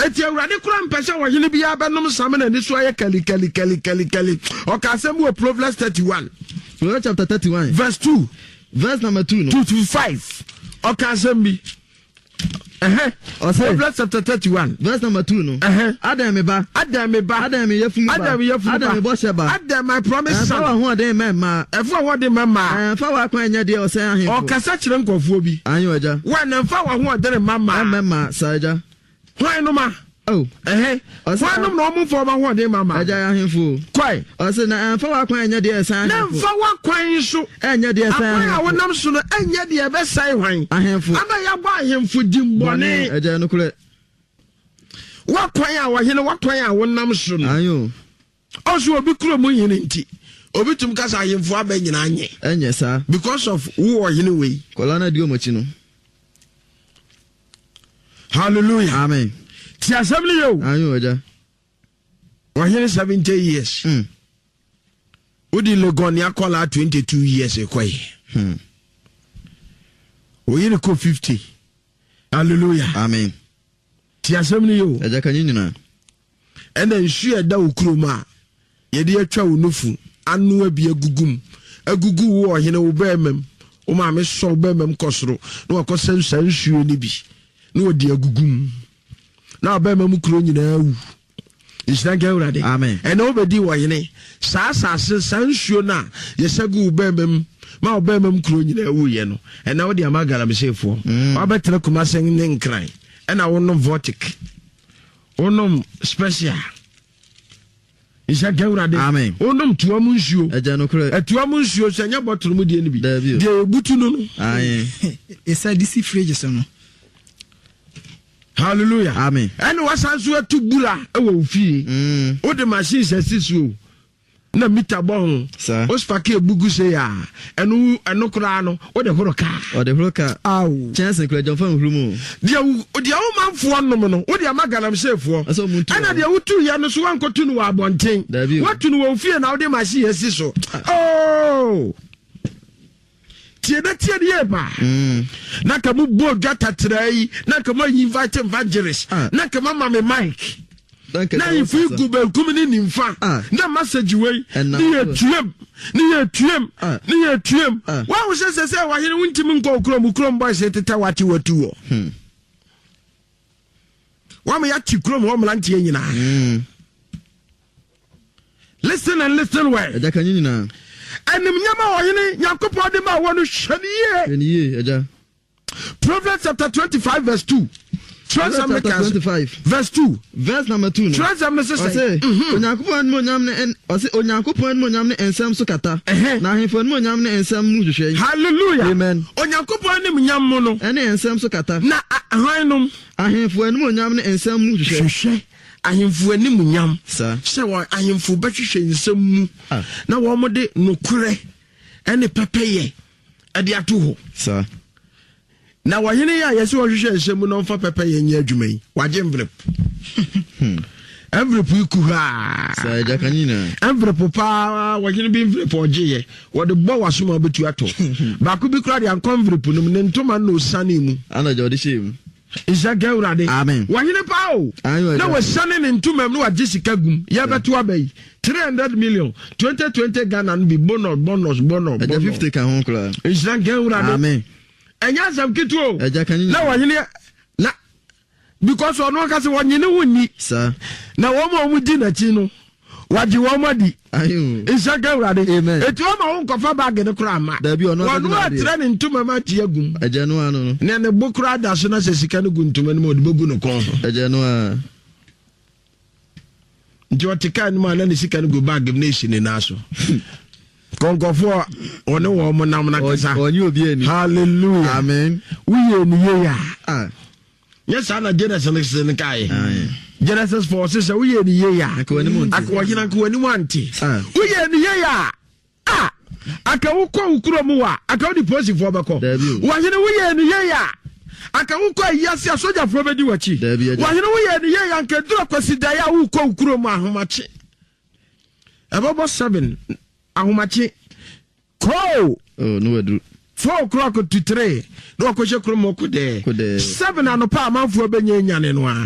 eti awurade kura mpɛsɛ wɔ hene bia bɛnom sam na ni so ayɛ kali ɔka asɛm wɔ Proverbs 31 Proverbs chapter 31 verse 2 verse number 2 no 2 to 5 ɔka asɛm bi Proverbs chapter 31 verse number 2 no Adam me ba Adam yefunu ba Adam bo sheba Adam my promise son fa ho de mema ɛfo ho de mema fa wa kwan nya de o sɛ ahemfo ɔkasa kyerɛ nkɔfoɔ bi anyo agya wa na fa wa ho de mema sa agya hwan no ma hwan no na ɔmo fo ba ho de mama agya ahemfo kwai ɔsɛ na fa wa kwan nya de ɛsan ahemfo na fa wa kwan so nya de ɛsan ahemfo a wonam so no nya de ɛbɛsai hwan ahemfo aba ya ba ahemfo dimbɔne agya no kure wa kwan a wɔhene wa kwan a wonam so no ayo ɔso obi kuro mu hene nti obi tum kasa ahemfo aba nyina anye enye sa because of wo wɔhene wei kola na di omochi no hallelujah amen ti assembly yo ayo agya wɔhene 70 years odi legon ya kola 22 years ekoi wɔhene ko 50 hallelujah amen ti assembly yo agya kanyina ɛna nsu ɛda okuroma yɛde atwa wo nufu anu abi agugu wo ɔhene wo bɛmem wo ma me so bɛmem kɔsoro na wakɔsɛ nsuo ni bi na wɔde agugu na bɛmem kuro nyinaa wu isna gawrade amen ɛna wo bɛdi wɔhene saa nsuo na yɛsɛgu wo bɛmem ma wo bɛmem kuro nyinaa wu yɛ no ɛna wo de ama galamsefoɔ wabɛtena kuma sɛn ne nkran ɛna wo no vortic onom special isa gawrade amen onom tuamu nsuo agya no kure tuamu nsuo sɛ nya bottle mu de ne bi de ebutu no ayen isa DC fridge so no hallelujah amen ɛne wasanso atu bura ɛwɔ ofie o de machine sɛ so na mita bɔ ho o spake ebugu se ya ɛno kura no o de horoka aw chance kura jɔn fan hrumu dia o manfo nom no o de amagalam sefoɔ ɛna dia wotu ya no so wankotu no wɔ abɔnten watu no wɔ ofie na o de machine esi so oh tie die ba na ka mu bo gata trai na ka ma invite evangelist na ka ma me mic na ifu gubel kumini nimfa na message wey ni etuem wa wo se wa hene wuntimi nko krom boys teta wati watu wo wa me ya ti krom ho mlantie nyina listen well aja nyina enim nyama wo hene yakopɔ de ma wo no hwaniye aja Proverbs chapter 25 verse 2 25 verse 2 verse number 2 no say Onyankopɔn mo nyam ne Onyankopɔn mo nyam ne ensam so kata na ahemfo mo nyam ne ensam mu hwehwɛ hallelujah amen Onyankopɔn ne nyam mo no ene ensam so kata na ahwannom ahemfo mo nyam ne ensam mu hwehwɛ ahemfo anim nyam sɛ wɔ ahemfo bɛhwehwɛ nsam mu na wɔn mo de nokure ene pɛpɛyɛ ade ato ho sa na wɔhene ya yɛsɛ wɔhwehwɛ nsam mu na ɔmfa pɛpɛyɛ nyɛ adwuma yi wagye envelope envelope iku ha sa ja kanina envelope pa wɔhene bi envelope ɔgye yɛ wɔde bɔ wasoma betu ato baako bi kura de ankɔ envelope no ne ntoma no sane mu ana jodi shame isa gawrade amen wɔhene pa o na wɔsane ne ntoma no wagye sika gum yɛ bɛto abai 300 million 2020 Ghana no bi bonus 50 ka ho kura isa gawrade amen enya sam kituo na wɔhene na because ono ka se wɔnyene wonni sa na wɔn mu di na chi no waji wɔn adi ayo isa gawrade amen etu ma wo nkofa bag ne kura ma da bi ono wɔn atra ne ntuma ma tie gum agya no ano no ne bokura da so na se sika ne gu ntuma ne ma odi bogu no kon agya no a nti otika ne ma na ne sika ne gu bag ne shi ne na so konkofo one wo mo nam na kasa onye obi ani hallelujah amen uye ni ye ya yes ana Genesis ne kai Genesis 4 says uye ni ye ya akwanyina kwani wanti uye ni ye ya aka wukọ ukuro mu wa aka odi police fo beko wanyine uye ni ye ya aka wukọ yasi asoja fo bedi wachi wanyine uye ni ye ya nke duro kwasida ya wukọ ukuro mu ahomachi ebobo 7 ahomachi ko no wadru 4 o'clock to 3 no akoshe kromo kude 7 anopa amanfo benye nyane no a